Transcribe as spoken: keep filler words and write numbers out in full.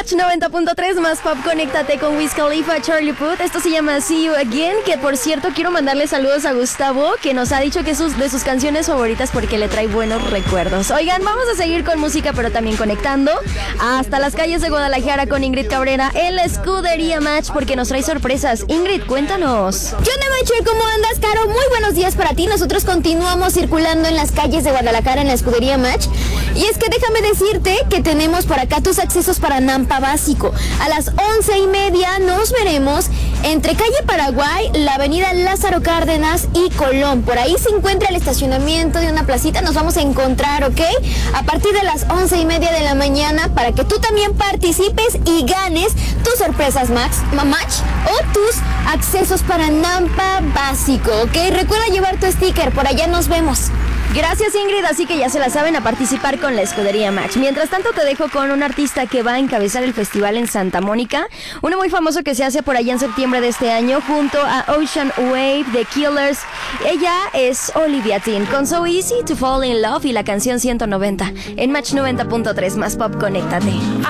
Match noventa punto tres más pop, conéctate con Wiz Khalifa, Charlie Puth. Esto se llama See You Again, que por cierto quiero mandarle saludos a Gustavo, que nos ha dicho que es sus, de sus canciones favoritas porque le trae buenos recuerdos. Oigan, vamos a seguir con música, pero también conectando hasta las calles de Guadalajara con Ingrid Cabrera en la Escudería Match, porque nos trae sorpresas. Ingrid, cuéntanos. ¿Qué onda, Matcher? ¿Cómo andas, Caro? Muy buenos días para ti. Nosotros continuamos circulando en las calles de Guadalajara en la Escudería Match. Y es que déjame decirte que tenemos por acá tus accesos para Nampa Básico. A las once y media nos veremos entre calle Paraguay, la avenida Lázaro Cárdenas y Colón. Por ahí se encuentra el estacionamiento de una placita. Nos vamos a encontrar, ¿ok? A partir de las once y media de la mañana, para que tú también participes y ganes tus sorpresas Max, Match o tus accesos para Nampa Básico, ¿ok? Recuerda llevar tu sticker. Por allá nos vemos. Gracias, Ingrid, así que ya se la saben, a participar con la Escudería Match. Mientras tanto te dejo con un artista que va a encabezar el festival en Santa Mónica, uno muy famoso que se hace por allá en septiembre de este año junto a Ocean Wave, The Killers. Ella es Olivia Dean con So Easy to Fall in Love y la canción ciento noventa en Match noventa punto tres más pop, conéctate.